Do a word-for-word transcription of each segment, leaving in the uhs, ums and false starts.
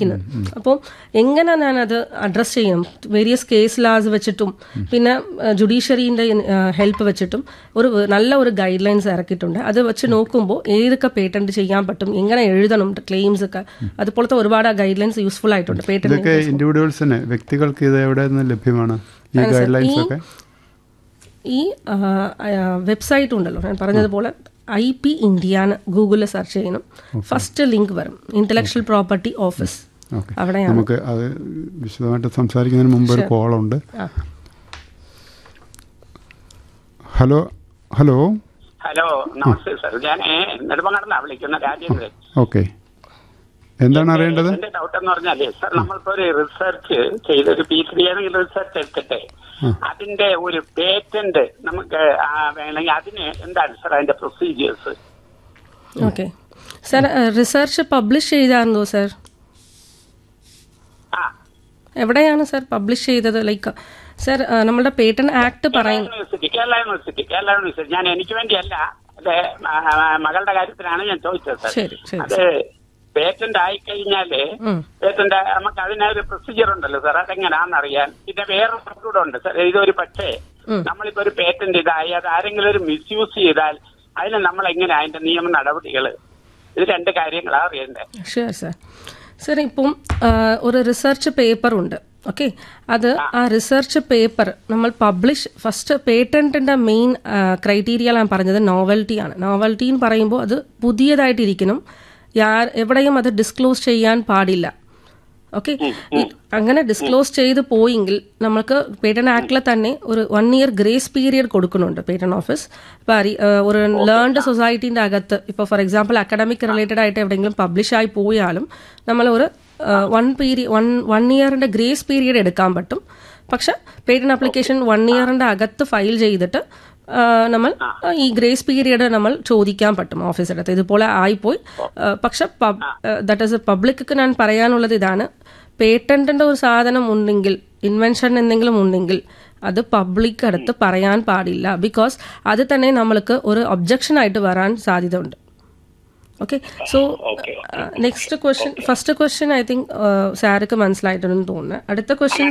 ചോദിക്കുന്നത്. അപ്പോൾ എങ്ങനെ ഞാനത് അഡ്രസ്സ് ചെയ്യണം, വേരിയസ് കേസ് ലാസ് വെച്ചിട്ടും പിന്നെ ജുഡീഷ്യറിൻ്റെ ഹെൽപ്പ് വെച്ചിട്ടും ഒരു നല്ല ഒരു ഗൈഡ് ലൈൻസ് ഇറക്കിയിട്ടുണ്ട്. അത് വെച്ച് നോക്കുമ്പോൾ ഏതൊക്കെ പേറ്റന്റ് ചെയ്യാൻ പറ്റും, എങ്ങനെ എഴുതണം ക്ലെയിംസ് ഒക്കെ, അതുപോലത്തെ ഒരുപാട് ഗൈഡ് ലൈൻസ് യൂസ്ഫുൾ ആയിട്ടുണ്ട്. പേറ്റന്റ് ഇൻഡിവിജ്വൽസിന്, വ്യക്തികൾക്ക് ഇത് എവിടെ നിന്ന് ലഭ്യമാണ് ഈ ഗൈഡ് ലൈൻസ് ഒക്കെ? ഈ വെബ്സൈറ്റ് ഉണ്ടല്ലോ ഞാൻ പറഞ്ഞതുപോലെ ഐ പി ഇന്ത്യ ഗൂഗിളിൽ സെർച്ച് ചെയ്യണം. ഫസ്റ്റ് ലിങ്ക് വരും ഇന്റലക്ച്വൽ പ്രോപ്പർട്ടി ഓഫീസ്. അവിടെയാണ് നമുക്ക് അത് വിശദമായിട്ട് സംസാരിക്കുന്നതിന് മുമ്പ് ഒരു കോളുണ്ട്. ഹലോ ഹലോ ഹലോ നമസ്തേ സർ, ഞാൻ നെടുമങ്ങാടുന്ന വിളിക്കുന്ന രാജേന്ദ്രൻ. ഓക്കെ, എന്താണ് അറിയേണ്ടത്? എന്റെ ഡൗട്ട് എന്ന് പറഞ്ഞാലേ സർ, നമ്മളിപ്പോ ഒരു റിസർച്ച് ചെയ്ത് ഒരു പി എച്ച് ഡി ആണെങ്കിൽ റിസർച്ച് എടുത്തിട്ട് അതിന്റെ ഒരു പേറ്റന്റ് നമുക്ക് വേണമെങ്കിൽ അതിന് എന്താണ് സർ അതിന്റെ procedures? Okay sir, research publish ചെയ്തായിരുന്നോ sir? എവിടെയാണ് സർ പബ്ലിഷ് ചെയ്തത്? ലൈക്ക് സർ നമ്മളുടെ പേറ്റന്റ് ആക്ട് പറയുന്നു university, Kerala university, Kerala university. ഞാൻ എനിക്ക് വേണ്ടിയല്ല, മകളുടെ കാര്യത്തിലാണ് ഞാൻ ചോദിച്ചത് സർ. അത് പേറ്റന്റ് ആയിക്കഴിഞ്ഞാല് പേറ്റന്റ് നമുക്ക് അതിനൊരു പ്രൊസീജിയർ ഉണ്ടല്ലോ സാർ, അതെങ്ങനെയാണെന്ന് അറിയാൻ. പിന്നെ വേറെ കൂടെ ഉണ്ട് സാർ, ഇതൊരു പക്ഷേ നമ്മളിപ്പോ ഒരു പേറ്റന്റ് ഇതായി അത് ആരെങ്കിലും ഒരു മിസ്യൂസ് ചെയ്താൽ അതിന് നമ്മൾ എങ്ങനെ അതിന്റെ നിയമ നടപടികൾ, ഇത് രണ്ട് കാര്യങ്ങളാണ് അറിയണ്ടേ? Sure sir. സാർ ഇപ്പം ഒരു റിസർച്ച് പേപ്പർ ഉണ്ട്, ഓക്കെ. അത് ആ റിസർച്ച് പേപ്പർ നമ്മൾ പബ്ലിഷ് ഫസ്റ്റ് പേറ്റന്റിന്റെ മെയിൻ ക്രൈറ്റീരിയ ഞാൻ പറഞ്ഞത് നോവൽറ്റിയാണ്. നോവൽറ്റി എന്ന് പറയുമ്പോൾ അത് പുതിയതായിട്ടിരിക്കണം, യാർ എവിടെയും അത് ഡിസ്ക്ലോസ് ചെയ്യാൻ പാടില്ല. ഓക്കെ, അങ്ങനെ ഡിസ്ക്ലോസ് ചെയ്ത് പോയെങ്കിൽ നമുക്ക് പേറ്റന്റ് ആക്ടിൽ തന്നെ ഒരു വൺ ഇയർ ഗ്രേസ് പീരിയഡ് കൊടുക്കുന്നുണ്ട് പേറ്റന്റ് ഓഫീസ്. ഇപ്പൊ ഒരു ലേൺഡ് സൊസൈറ്റിന്റെ അകത്ത് ഇപ്പോൾ ഫോർ എക്സാമ്പിൾ അക്കാഡമിക് റിലേറ്റഡ് ആയിട്ട് എവിടെയെങ്കിലും പബ്ലിഷ് ആയി പോയാലും നമ്മൾ ഒരു one period one one ഇയറിന്റെ grace period എടുക്കാൻ പറ്റും. പക്ഷെ പേറ്റന്റ് ആപ്ലിക്കേഷൻ വൺ ഇയറിന്റെ അകത്ത് ഫയൽ ചെയ്തിട്ട് നമ്മൾ ഈ ഗ്രേസ് പീരിയഡ് നമ്മൾ ചോദിക്കാൻ പറ്റും ഓഫീസിൻ്റെ അടുത്ത്, ഇതുപോലെ ആയിപ്പോയി. പക്ഷെ ദാറ്റ് ഈസ് പബ്ലിക്ക് ഞാൻ പറയാനുള്ളത് ഇതാണ്, പേറ്റന്റിന്റെ ഒരു സാധനം ഉണ്ടെങ്കിൽ, ഇൻവെൻഷൻ എന്തെങ്കിലും ഉണ്ടെങ്കിൽ അത് പബ്ലിക് അടുത്ത് പറയാൻ പാടില്ല. ബിക്കോസ് അത് തന്നെ നമ്മൾക്ക് ഒരു ഒബ്ജക്ഷൻ ആയിട്ട് വരാൻ സാധ്യത ഉണ്ട്. Okay, so next question, first question I think സാർക്ക് മനസ്സിലായിട്ടുണ്ടെന്ന് തോന്നുന്നു. അടുത്ത ക്വസ്റ്റ്യൻ,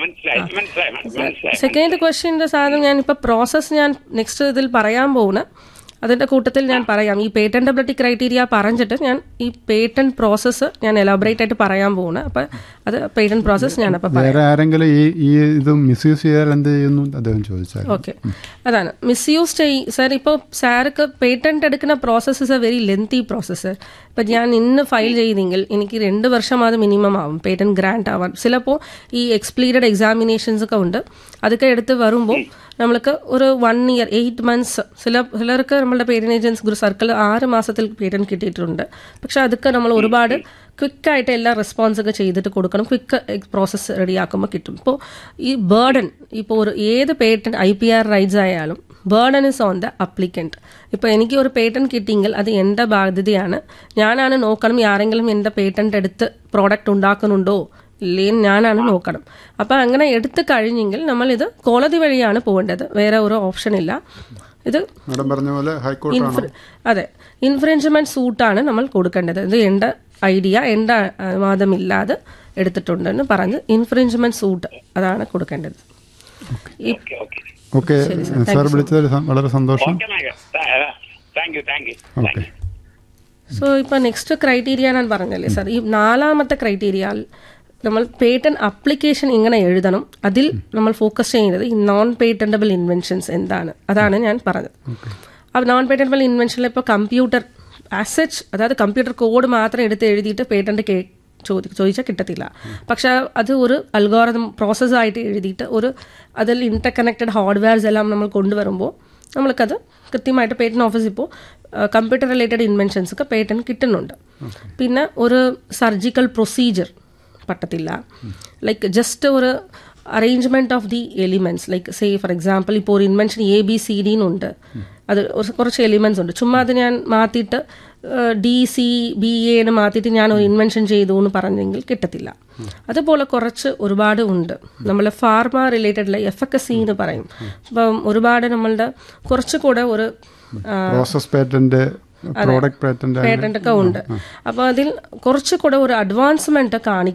സെക്കൻഡ് ക്വസ്റ്റ്യൻ്റെ സാധനം ഞാനിപ്പോൾ പ്രോസസ്സ് ഞാൻ നെക്സ്റ്റ് ഇതിൽ പറയാൻ പോകുന്നത്, അതിന്റെ കൂട്ടത്തിൽ ഞാൻ പറയാം. ഈ പേറ്റന്റബിലിറ്റി ക്രൈറ്റീരിയ പറഞ്ഞിട്ട് ഞാൻ ഈ പേറ്റന്റ് പ്രോസസ്സ് ഞാൻ എലാബറേറ്റ് ആയിട്ട് പറയാൻ പോകുന്നത്. അപ്പൊ അത് പേറ്റന്റ് പ്രോസസ്സ് ഞാൻ അപ്പൊ ആരെങ്കിലും ഈ ഇത് മിസ്യൂസ് ചെയ്താൽ എന്ത് ചെയ്യുന്നു അദ്ദേഹം ചോദിച്ചാൽ. ഓക്കെ, അതാണ് മിസ്യൂസ് ചെയ് സാർ. ഇപ്പോൾ സാർക്ക് പേറ്റന്റ് എടുക്കുന്ന process is A very lengthy process. ഇപ്പം ഞാൻ ഇന്ന് ഫയൽ ചെയ്തെങ്കിൽ എനിക്ക് രണ്ട് വർഷം അത് മിനിമം ആവും പേറ്റന്റ് ഗ്രാന്റ് ആവാൻ. ചിലപ്പോൾ ഈ എക്സ്പ്ലീറ്റഡ് എക്സാമിനേഷൻസ് ഒക്കെ ഉണ്ട്, അതൊക്കെ എടുത്ത് വരുമ്പോൾ നമ്മൾക്ക് ഒരു വൺ ഇയർ എയ്റ്റ് മന്ത്സ് ചില ചിലർക്ക് നമ്മളുടെ പേറ്റന്റ് ഏജൻസി ഒരു സർക്കിൾ ആറ് മാസത്തിൽ പേറ്റന്റ് കിട്ടിയിട്ടുണ്ട്. പക്ഷെ അതൊക്കെ നമ്മൾ ഒരുപാട് ക്വിക്കായിട്ട് എല്ലാ റെസ്പോൺസ് ഒക്കെ ചെയ്തിട്ട് കൊടുക്കണം, ക്വിക്ക് പ്രോസസ്സ് റെഡിയാക്കുമ്പോൾ കിട്ടും. ഇപ്പോൾ ഈ ബേർഡൻ, ഇപ്പോൾ ഒരു ഏത് patent I P R rights ആയാലും burden is on the applicant. ഇപ്പോൾ എനിക്ക് ഒരു പേറ്റന്റ് കിട്ടിയെങ്കിൽ അത് എൻ്റെ ബാധ്യതയാണ്, ഞാനാണ് നോക്കണം ആരെങ്കിലും എൻ്റെ പേറ്റന്റ് എടുത്ത് പ്രോഡക്റ്റ് ഉണ്ടാക്കുന്നുണ്ടോ ഇല്ലേ ഞാനാണ് നോക്കണം. അപ്പം അങ്ങനെ എടുത്തു കഴിഞ്ഞെങ്കിൽ നമ്മൾ ഇത് കോടതി വഴിയാണ് പോകേണ്ടത്, വേറെ ഒരു ഓപ്ഷൻ ഇല്ല. ഇത് അതെ ഇൻഫ്രിഞ്ച്മെന്റ് സൂട്ടാണ് നമ്മൾ കൊടുക്കേണ്ടത്. ഇത് എൻ്റെ ഐഡിയ എൻ്റെ അനുവാദമില്ലാതെ എടുത്തിട്ടുണ്ടെന്ന് പറഞ്ഞ് ഇൻഫ്രിഞ്ച്മെന്റ് സൂട്ട് അതാണ് കൊടുക്കേണ്ടത്. ഓക്കെ സാർ, വിളിച്ചതിൽ വളരെ സന്തോഷം. സോ ഇപ്പൊ നെക്സ്റ്റ് ക്രൈറ്റീരിയ ഞാൻ പറഞ്ഞല്ലേ സാർ, ഈ നാലാമത്തെ ക്രൈറ്റീരിയ നമ്മൾ പേറ്റന്റ് അപ്ലിക്കേഷൻ ഇങ്ങനെ എഴുതണം. അതിൽ നമ്മൾ ഫോക്കസ് ചെയ്യുന്നത് ഈ നോൺ പേറ്റന്റബിൾ ഇൻവെൻഷൻസ് എന്താണ്, അതാണ് ഞാൻ പറഞ്ഞത്. ആ നോൺ പേറ്റന്റബിൾ ഇൻവെൻഷനിൽ ഇപ്പോൾ കമ്പ്യൂട്ടർ ആസച്ച്, അതായത് കമ്പ്യൂട്ടർ കോഡ് മാത്രം എടുത്ത് എഴുതിയിട്ട് പേറ്റന്റ് കേ ചോദി ചോദിച്ചാൽ കിട്ടത്തില്ല. പക്ഷെ അത് ഒരു അൽഗോറിതം പ്രോസസ്സായിട്ട് എഴുതിയിട്ട് ഒരു അതിൽ ഇന്റർ കണക്റ്റഡ് ഹാർഡ്വെയർസ് എല്ലാം നമ്മൾ കൊണ്ടുവരുമ്പോൾ നമ്മൾക്കത് കൃത്യമായിട്ട് പേറ്റന്റ് ഓഫീസ് ഇപ്പോൾ കമ്പ്യൂട്ടർ റിലേറ്റഡ് ഇൻവെൻഷൻസ് ഒക്കെ പേറ്റന്റ് കിട്ടുന്നുണ്ട്. പിന്നെ ഒരു സർജിക്കൽ പ്രൊസീജിയർ പറ്റത്തില്ല. ലൈക്ക് ജസ്റ്റ് ഒരു arrangement of the elements, like say for example ഇപ്പോൾ ഒരു invention A B C D എന്നുണ്ട്, അത് കുറച്ച് എലിമെന്റ്സ് ഉണ്ട്, ചുമ്മാ അത് ഞാൻ മാറ്റിയിട്ട് ഡി സി ബി എന്ന് മാറ്റിയിട്ട് ഞാൻ ഒരു ഇൻവെൻഷൻ ചെയ്തു എന്ന് പറഞ്ഞെങ്കിൽ കിട്ടത്തില്ല. അതുപോലെ കുറച്ച് ഒരുപാട് ഉണ്ട്. നമ്മൾ ഫാർമ റിലേറ്റഡ് എഫക്കസി എന്ന് പറയും. അപ്പം ഒരുപാട് നമ്മളുടെ കുറച്ചുകൂടെ ഒരു process patent product patent patent ഒക്കെ ഉണ്ട്. അപ്പൊ അതിൽ കുറച്ചുകൂടെ ഒരു അഡ്വാൻസ്മെന്റ് കാണിക്കും.